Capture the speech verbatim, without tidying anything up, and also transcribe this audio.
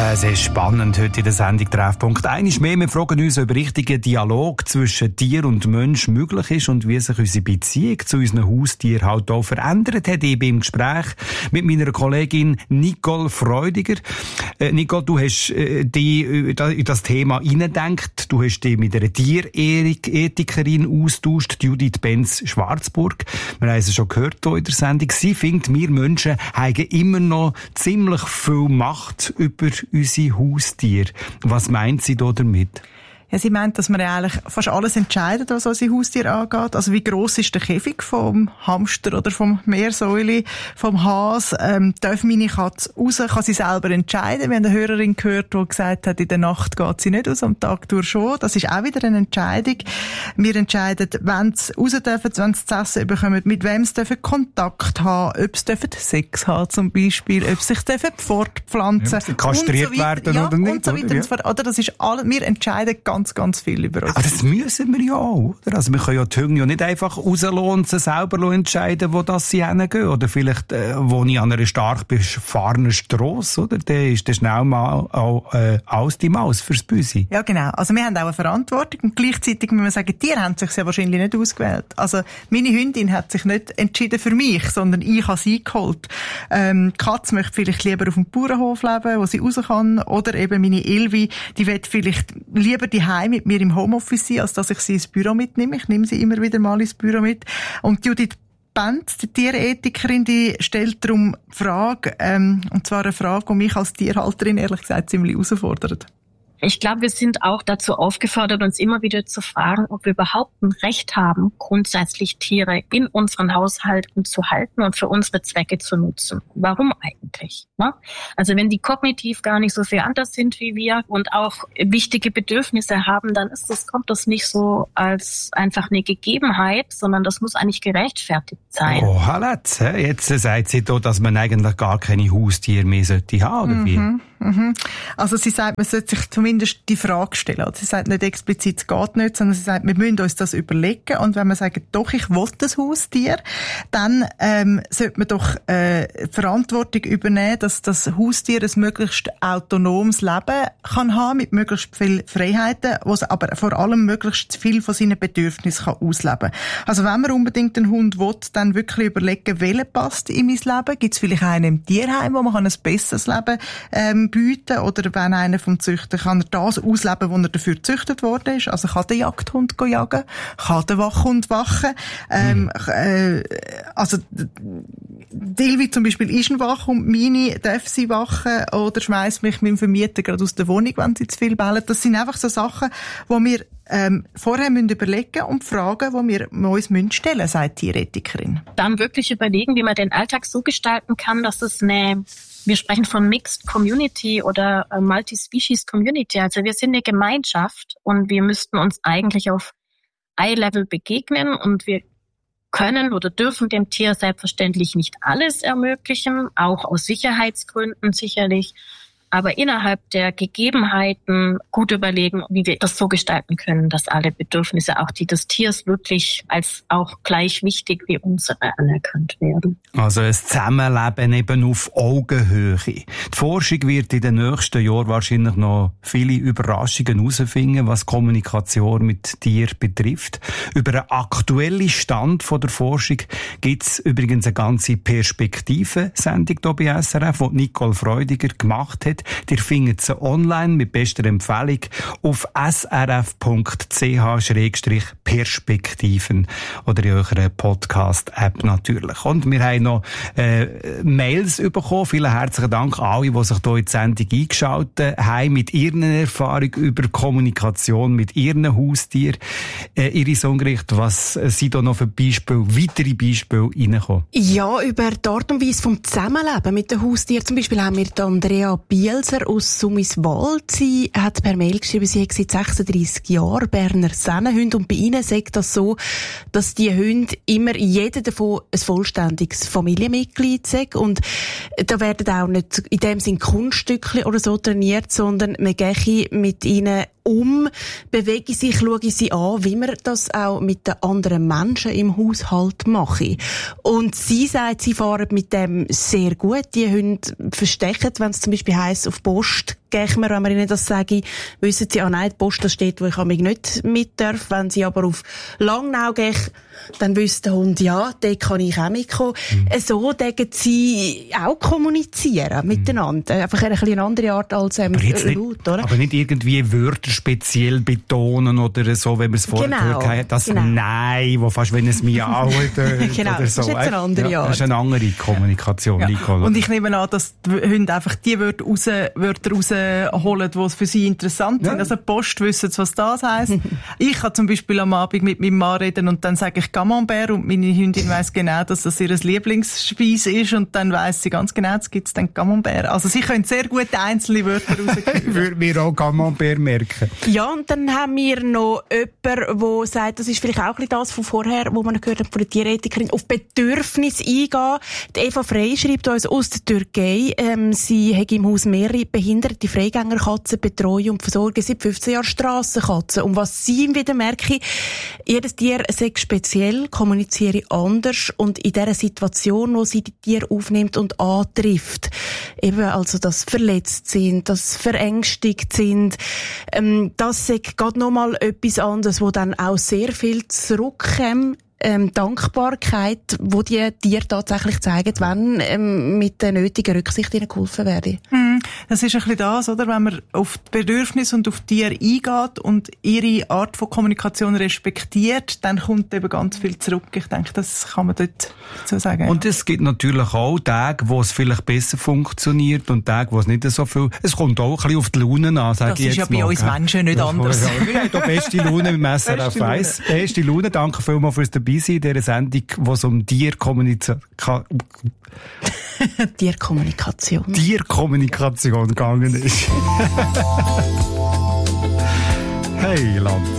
Es ist spannend heute in der Sendung Treffpunkt. Eines mehr, wir fragen uns, ob richtiger Dialog zwischen Tier und Mensch möglich ist und wie sich unsere Beziehung zu unseren Haustieren halt auch verändert hat. Ich bin im Gespräch mit meiner Kollegin Nicole Freudiger. Äh, Nicole, du hast äh, dich in das Thema hineingedacht. Du hast dich mit einer Tierethikerin austauscht, Judith Benz-Schwarzburg. Wir haben es schon gehört hier in der Sendung. Sie findet, wir Menschen haben immer noch ziemlich viel Macht über unsere Haustiere. Was meint sie da damit? Ja, sie meint, dass man ja eigentlich fast alles entscheidet, was unsere Haustiere angeht. Also wie gross ist der Käfig vom Hamster oder vom Meersäule, vom Hase? Ähm, darf meine Katze raus? Kann sie selber entscheiden? Wir haben eine Hörerin gehört, die gesagt hat, in der Nacht geht sie nicht raus, am Tag durch schon. Das ist auch wieder eine Entscheidung. Wir entscheiden, wenn sie raus dürfen, wenn sie zu essen bekommen, mit wem sie dürfen Kontakt haben, ob sie dürfen Sex haben zum Beispiel, ob sie sich dürfen fortpflanzen, ja, kastriert und so werden ja, oder nicht. Und so weiter oder? und so fort. Oder das ist alles, wir entscheiden ganz Ganz, ganz viel über uns. Aber das müssen wir ja auch, oder? Also wir können ja die Hunde ja nicht einfach rauslassen und sie selber entscheiden, wo das sie hingehen. Oder vielleicht, äh, wo ich an einer stark befahrenen Strasse, oder? Dann ist das schnell mal auch, äh, aus die Maus fürs Büsi. Ja, genau. Also wir haben auch eine Verantwortung und gleichzeitig muss man sagen, die haben sich ja wahrscheinlich nicht ausgewählt. Also meine Hündin hat sich nicht entschieden für mich, sondern ich habe sie geholt. Ähm, die Katze möchte vielleicht lieber auf dem Bauernhof leben, wo sie raus kann. Oder eben meine Ilvi, die will vielleicht lieber die heim mit mir im Homeoffice sein, als dass ich sie ins Büro mitnehme. Ich nehme sie immer wieder mal ins Büro mit. Und Judith Benz, die Tierethikerin, die stellt darum die Frage, ähm, und zwar eine Frage, die mich als Tierhalterin ehrlich gesagt ziemlich herausfordert. Ich glaube, wir sind auch dazu aufgefordert, uns immer wieder zu fragen, ob wir überhaupt ein Recht haben, grundsätzlich Tiere in unseren Haushalten zu halten und für unsere Zwecke zu nutzen. Warum eigentlich? Ne? Also wenn die kognitiv gar nicht so viel anders sind wie wir und auch wichtige Bedürfnisse haben, dann ist das, kommt das nicht so als einfach eine Gegebenheit, sondern das muss eigentlich gerechtfertigt sein. Oh, Halletz, jetzt sagt sie da, dass man eigentlich gar keine Haustiere mehr sollte haben, oder wie? Mhm. Mhm. Also sie sagt, man sollte sich zumindest die Frage stellen. Also sie sagt nicht explizit, es geht nicht, sondern sie sagt, wir müssen uns das überlegen. Und wenn wir sagen, doch, ich will das Haustier, dann ähm, sollte man doch äh, Verantwortung übernehmen, dass das Haustier ein möglichst autonomes Leben kann haben, mit möglichst viel Freiheiten, wo es aber vor allem möglichst viel von seinen Bedürfnissen kann ausleben. Also wenn man unbedingt einen Hund will, dann wirklich überlegen, welcher passt in mein Leben. Gibt es vielleicht einen im Tierheim, wo man ein besseres Leben ähm, bieten, oder wenn einer vom Züchter kann er das ausleben, wo er dafür gezüchtet worden ist. Also kann der Jagdhund go jagen, kann der Wachhund wachen. Ähm, mhm. äh, also Dilvi zum Beispiel ist ein Wachhund, meine darf sie wachen oder schmeißt mich mit dem Vermieter gerade aus der Wohnung, wenn sie zu viel bellen. Das sind einfach so Sachen, wo wir ähm, vorher müssen überlegen und Fragen, die wir uns müssen stellen, sagt die Tierethikerin. Dann wirklich überlegen, wie man den Alltag so gestalten kann, dass es eine Wir sprechen von Mixed Community oder äh, Multi-Species Community. Also wir sind eine Gemeinschaft und wir müssten uns eigentlich auf Eye-Level begegnen und wir können oder dürfen dem Tier selbstverständlich nicht alles ermöglichen, auch aus Sicherheitsgründen sicherlich. Aber innerhalb der Gegebenheiten gut überlegen, wie wir das so gestalten können, dass alle Bedürfnisse, auch die des Tiers, wirklich als auch gleich wichtig wie unsere anerkannt werden. Also ein Zusammenleben eben auf Augenhöhe. Die Forschung wird in den nächsten Jahren wahrscheinlich noch viele Überraschungen herausfinden, was Kommunikation mit Tieren betrifft. Über einen aktuellen Stand von der Forschung gibt es übrigens eine ganze Perspektive-Sendung hier bei S R F, die Nicole Freudiger gemacht hat. Ihr findet sie online mit bester Empfehlung auf s r f punkt c h schrägstrich perspektiven oder in eurer Podcast-App natürlich. Und wir haben noch äh, Mails bekommen. Vielen herzlichen Dank an alle, die sich hier in die Sendung eingeschaltet haben, mit ihren Erfahrungen über Kommunikation mit ihren Haustieren. Äh, Iris Ungericht, was sind da noch für Beispiele, weitere Beispiele reingekommen? Ja, über die Art und Weise vom Zusammenleben mit den Haustieren. Zum Beispiel haben wir die Andrea Bielser aus Summiswald. Sie hat per Mail geschrieben, sie hat seit sechsunddreissig Jahren Berner Sennenhunde und bei ihnen sagt das so, dass die Hunde immer jeder davon ein vollständiges Familienmitglied sind und da werden auch nicht in dem Sinn Kunststückchen oder so trainiert, sondern man gehe mit ihnen um, bewege sich, schaue sie an, wie man das auch mit den anderen Menschen im Haushalt mache. Und sie sagt, sie fahren mit dem sehr gut. Die Hunde verstecken, wenn es zum Beispiel heisst, auf Post gehen wir, wenn man ihnen das sage, wissen sie, ah nein, die Post, das steht, wo ich mich nicht mit darf. Wenn sie aber auf Langnau gehen, dann wüsste der Hund, ja, dort kann ich auch mitkommen. Mhm. So denken sie auch kommunizieren miteinander. Mhm. Einfach eine, eine andere Art als ähm, laut, oder? Aber nicht irgendwie Wörter speziell betonen oder so, wenn man es vorher genau, gehört hat. Das genau. Nein, wo fast wenn es miaut genau, oder so. Das ist jetzt eine andere ja, Art. Das ist eine andere Kommunikation. Ja. Und ich nehme an, dass die Hunde einfach die Wörter, raus, Wörter rausholen, die für sie interessant sind. Ja. Also Post wissen, was das heisst. Ich kann zum Beispiel am Abend mit meinem Mann reden und dann sage ich Camembert und meine Hündin weiss genau, dass das ihr Lieblingsspeise ist und dann weiss sie ganz genau, jetzt gibt's dann Camembert. Also sie können sehr gut einzelne Wörter rausgeben. Ich würde mir auch Camembert merken. Ja, und dann haben wir noch jemanden, der sagt, das ist vielleicht auch ein bisschen das von vorher, wo man gehört hat von der Tierethikerin, auf Bedürfnisse eingehen. Die Eva Frey schreibt uns aus der Türkei, ähm, sie hat im Haus mehrere behinderte Freigängerkatzen betreuen und versorgen seit fünfzehn Jahren Strassenkatzen. Und was sie wieder merke, jedes Tier sei speziell, kommuniziere anders und in dieser Situation, wo sie die Tiere aufnimmt und antrifft, eben also, dass verletzt sind, dass verängstigt sind, ähm, das sagt gerade nochmal etwas anderes, wo dann auch sehr viel zurückkommt. Ähm, Dankbarkeit, wo die Tiere tatsächlich zeigen, wenn ähm, mit der nötigen Rücksicht ihnen geholfen werde. Mm, das ist ein bisschen das, oder? Wenn man auf die Bedürfnisse und auf die Tiere eingeht und ihre Art von Kommunikation respektiert, dann kommt eben ganz viel zurück. Ich denke, das kann man dort so sagen. Und es gibt natürlich auch Tage, wo es vielleicht besser funktioniert und Tage, wo es nicht so viel... Es kommt auch ein bisschen auf die Laune an, sage das ich jetzt ist ja bei mal, uns Menschen nicht anders. Wir haben da beste Laune mit S R F eins. Beste Laune. Danke vielmals fürs dabei sein in dieser Sendung, wo es um Tierkommunikation... Tierkommunikation. Tierkommunikation gegangen ist. Hey, Land.